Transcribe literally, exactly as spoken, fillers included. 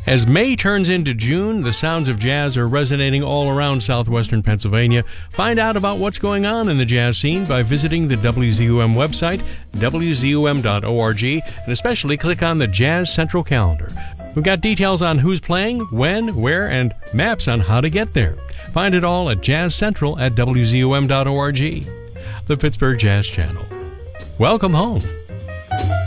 As May turns into June, the sounds of jazz are resonating all around southwestern Pennsylvania. Find out about what's going on in the jazz scene by visiting the W Z U M website, w z u m dot org, and especially click on the Jazz Central calendar. We've got details on who's playing, when, where, and maps on how to get there. Find it all at Jazz Central at w z u m dot org. The Pittsburgh Jazz Channel. Welcome home.